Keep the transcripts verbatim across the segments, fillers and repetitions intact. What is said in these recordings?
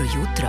jutro.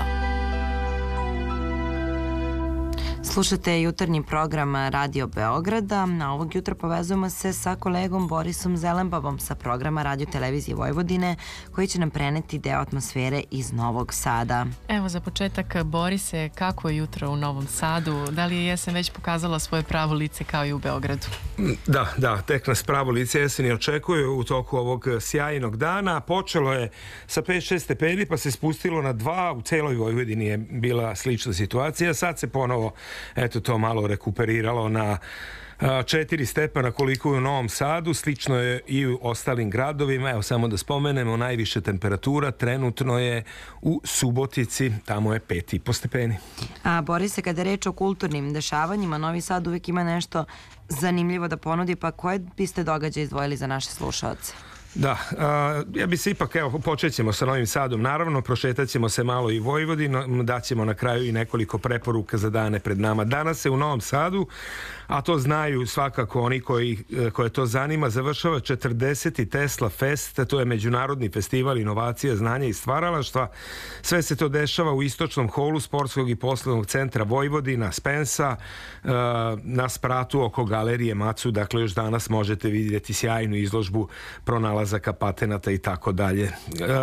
Slušate jutarnji program Radio Beograda. Na ovog jutra povezujemo se sa kolegom Borisom Zelenbavom sa programa Radio Televizije Vojvodine, koji će nam preneti deo atmosfere iz Novog Sada. Evo za početak, Borise, kako je jutro u Novom Sadu? Da li je jesen već pokazala svoje pravo lice kao i u Beogradu? Da, da, tek nas pravo lice jeseni očekuje u toku ovog sjajnog dana. Počelo je sa pet šest stepeni pa se spustilo na dva. U celoj Vojvodini je bila slična situacija. Sad se ponovo eto to malo rekuperiralo na četiri stepena koliko je u Novom Sadu, slično je i u ostalim gradovima. Evo samo da spomenemo, najviše temperatura trenutno je u Subotici, tamo je pet i po stepeni. A Borise, kada je reč o kulturnim dešavanjima, Novi Sad uvijek ima nešto zanimljivo da ponudi, pa koje biste događaje izdvojili za naše slušaoce? Da, a, ja bi se ipak, evo, počet ćemo sa Novim Sadom, naravno, prošetat ćemo se malo i Vojvodinu, daćemo na kraju i nekoliko preporuka za dane pred nama. Danas se u Novom Sadu, a to znaju svakako oni koji, koje to zanima, završava četrdeseti Tesla Fest, to je međunarodni festival inovacija, znanja i stvaralaštva. Sve se to dešava u istočnom holu Sportskog i poslovnog centra Vojvodina, Spensa, na spratu oko galerije Macu, dakle još danas možete vidjeti sjajnu izložbu pronalazaka, patenata i tako dalje.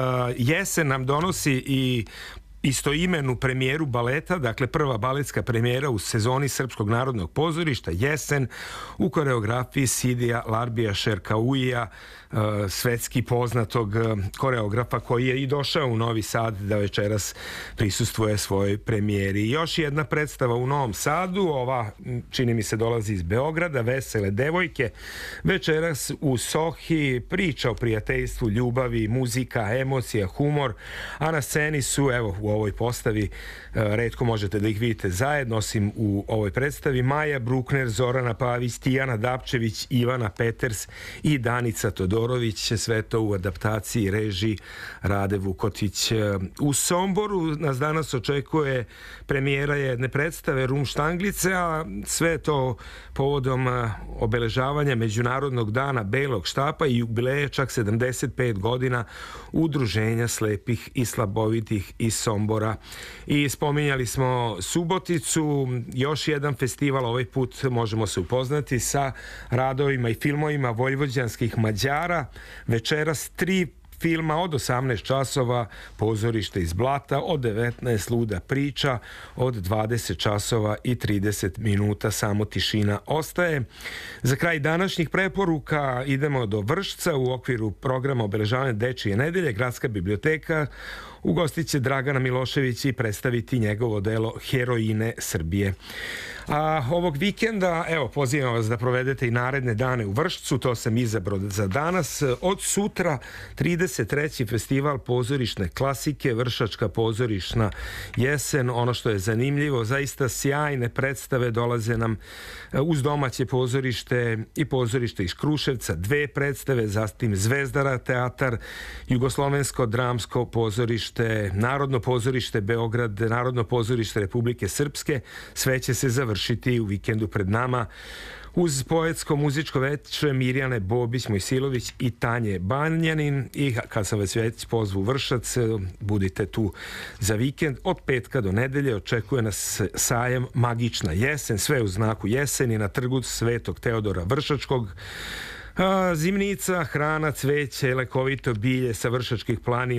Jesen nam donosi i istoimenu premijeru baleta, dakle prva baletska premijera u sezoni Srpskog narodnog pozorišta Jesen u koreografiji Sidija Larbija Šerkauija, svetski poznatog koreografa koji je i došao u Novi Sad da večeras prisustvuje svojoj premijeri. Još jedna predstava u Novom Sadu, ova čini mi se dolazi iz Beograda, Vesele devojke, večeras u Sohi, priča o prijateljstvu, ljubavi, muzika, emocija, humor, a na sceni su, evo u ovoj postavi, retko možete da ih vidite zajedno, osim u ovoj predstavi, Maja Brukner, Zorana Pavić, Tijana Dapčević, Ivana Peters i Danica Todorović, sve to u adaptaciji režiji Rade Vukotić. U Somboru nas danas očekuje premijera jedne predstave Rum štanglice, a sve to povodom obeležavanja Međunarodnog dana belog štapa i jubileja čak sedamdeset pet godina Udruženja slepih i slabovitih iz Sombora. I spominjali smo Suboticu, još jedan festival, ovaj put možemo se upoznati sa radovima i filmovima vojvođanskih Mađara. Večeras tri filma od osamnaest časova, Pozorište iz Blata, od devetnaest Luda priča, od dvadeset časova i trideset minuta Samo tišina ostaje. Za kraj današnjih preporuka idemo do Vršca u okviru programa obeležavanja Dečije nedelje. Gradska biblioteka ugostit će Dragana Miloševića i predstaviti njegovo delo Heroine Srbije. A ovog vikenda, evo, pozivam vas da provedete i naredne dane u Vršcu, to sam izabrao za danas. Od sutra trideset treći festival pozorišne klasike, Vršačka pozorišna jesen. Ono što je zanimljivo, zaista sjajne predstave dolaze nam uz domaće pozorište i pozorište iz Kruševca, dve predstave, zatim Zvezdara teatar, Jugoslovensko dramsko pozorište, Narodno pozorište Beograd, Narodno pozorište Republike Srpske. Sve će se završiti u vikendu pred nama uz poetsko-muzičko veče Mirjane Bobić Mojsilović i Tanje Banjanin. I kad sam vas već pozvu Vršac, budite tu za vikend. Od petka do nedelje očekuje nas sajam Magična jesen, sve u znaku jeseni na trgu Svetog Teodora Vršačkog. Zimnica, hrana, cveće, lekovito bilje sa vršačkih planina